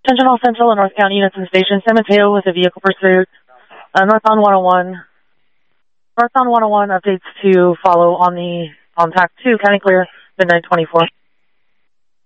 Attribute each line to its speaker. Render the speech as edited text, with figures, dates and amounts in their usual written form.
Speaker 1: Attention all Central and North County units and stations. San Mateo with a vehicle pursuit. Northbound 101. Northbound 101 updates to follow on the on TAC 2. County clear, midnight 24.